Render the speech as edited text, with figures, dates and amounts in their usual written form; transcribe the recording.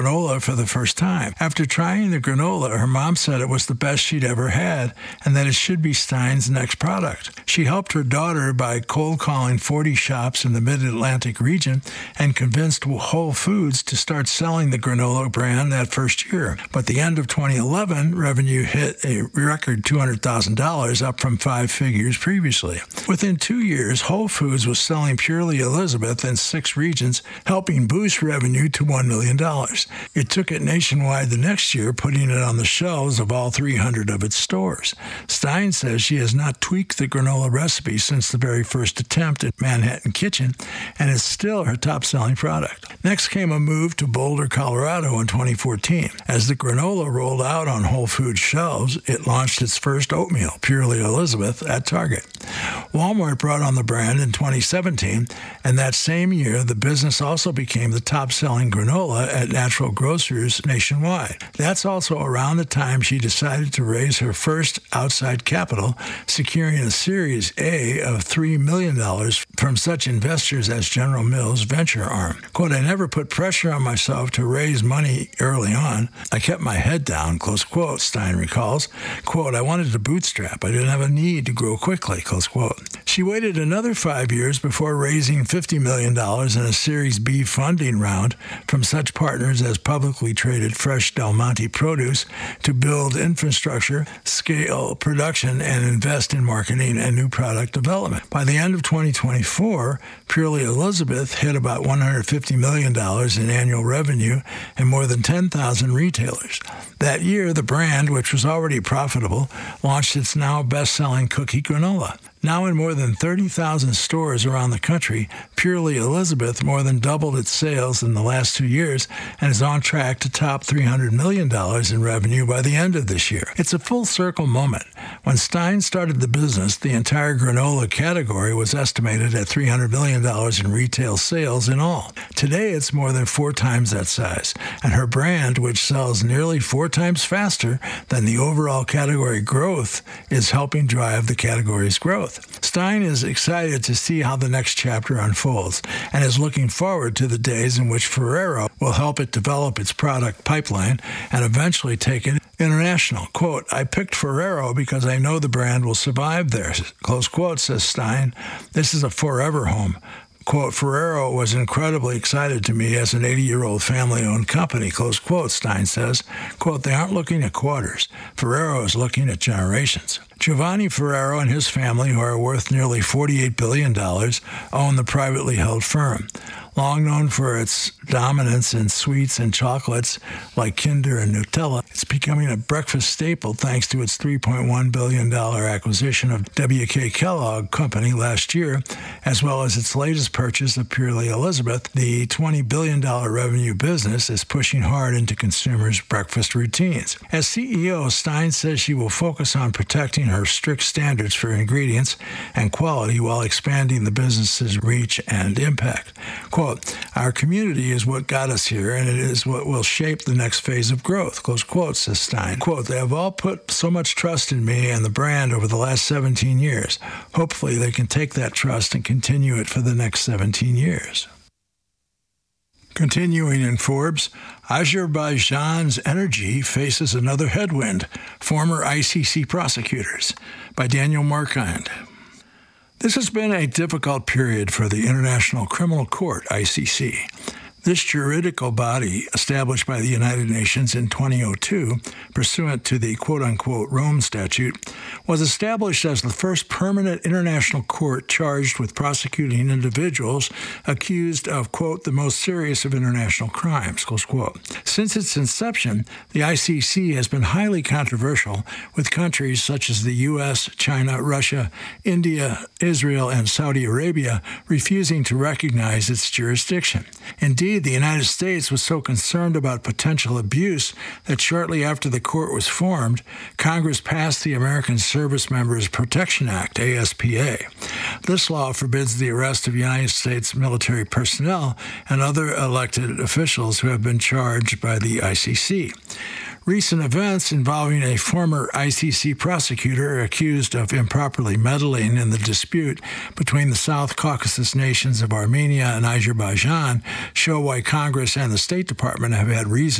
granola for the first time. After trying the granola, her mom said it was the best she'd ever had and that it should be Stein's next product. She helped her daughter by cold calling 40 shops in the Mid-Atlantic region and convinced Whole Foods to start selling the granola brand that first year. But the end of 2011, revenue hit a record $200,000, up from 5 figures previously. Within 2 years, Whole Foods was selling Purely Elizabeth in 6 regions, helping boost revenue to $1 million. It took it nationwide the next year, putting it on the shelves of all 300 of its stores. Stein says she has not tweaked the granola recipe since the very first attempt at Manhattan Kitchen, and it's still her top-selling product. Next came a move to Boulder, Colorado in 2014. As the granola rolled out on Whole Foods shelves, it launched its first oatmeal, Purely Elizabeth, at Target. Walmart brought on the brand in 2017, and that same year, the business also became the top-selling granola at natural grocers nationwide. That's also around the time she decided to raise her first outside capital, securing a Series A of $3 million from such investors as General Mills' venture arm. Quote, I never put pressure on myself to raise money early on. I kept my head down, close quote, Stein recalls. Quote, I wanted to bootstrap. I didn't have a need to grow quickly, close quote. She waited another 5 years before raising $50 million in a Series B funding round from such partners as publicly traded Fresh Del Monte Produce to build infrastructure, scale production, and invest in marketing and new product development. By the end of 2024, Purely Elizabeth hit about $150 million in annual revenue and more than 10,000 retailers. That year, the brand, which was already profitable, launched its now best-selling cookie granola. Now in more than 30,000 stores around the country, Purely Elizabeth more than doubled its sales in the last 2 years and is on track to top $300 million in revenue by the end of this year. It's a full-circle moment. When Stein started the business, the entire granola category was estimated at $300 million in retail sales in all. Today, it's more than 4 times that size, and her brand, which sells nearly 4 times faster than the overall category growth, is helping drive the category's growth. Stein is excited to see how the next chapter unfolds and is looking forward to the days in which Ferrero will help it develop its product pipeline and eventually take it international. Quote, I picked Ferrero because I know the brand will survive there. Close quote, says Stein. This is a forever home. Quote, Ferrero was incredibly excited to me as an 80-year-old family-owned company, close quote, Stein says. Quote, they aren't looking at quarters. Ferrero is looking at generations. Giovanni Ferrero and his family, who are worth nearly $48 billion, own the privately held firm. Long known for its dominance in sweets and chocolates like Kinder and Nutella, it's becoming a breakfast staple thanks to its $3.1 billion acquisition of W.K. Kellogg Company last year, as well as its latest purchase of Purely Elizabeth. The $20 billion revenue business is pushing hard into consumers' breakfast routines. As CEO, Stein says she will focus on protecting her strict standards for ingredients and quality while expanding the business's reach and impact. Quote, our community is what got us here, and it is what will shape the next phase of growth, close quote, says Stein. Quote, they have all put so much trust in me and the brand over the last 17 years. Hopefully they can take that trust and continue it for the next 17 years. Continuing in Forbes, Azerbaijan's energy faces another headwind, former ICC prosecutors, by Daniel Marquand. This has been a difficult period for the International Criminal Court, ICC. This juridical body, established by the United Nations in 2002, pursuant to the quote-unquote Rome Statute, was established as the first permanent international court charged with prosecuting individuals accused of, quote, the most serious of international crimes, close quote. Since its inception, the ICC has been highly controversial, with countries such as the U.S., China, Russia, India, Israel, and Saudi Arabia refusing to recognize its jurisdiction. Indeed, the United States was so concerned about potential abuse that shortly after the court was formed, Congress passed the American Service Members Protection Act, ASPA. This law forbids the arrest of United States military personnel and other elected officials who have been charged by the ICC. Recent events involving a former ICC prosecutor accused of improperly meddling in the dispute between the South Caucasus nations of Armenia and Azerbaijan show why Congress and the State Department have had reason